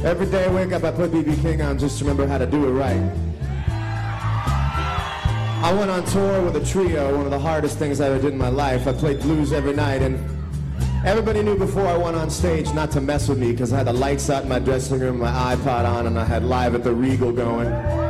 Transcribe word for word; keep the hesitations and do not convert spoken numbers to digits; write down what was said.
Every day I wake up, I put B B King on just to remember how to do it right. I went on tour with a trio, one of the hardest things I ever did in my life. I played blues every night, and everybody knew before I went on stage not to mess with me because I had the lights out in my dressing room, my iPod on, and I had Live at the Regal going.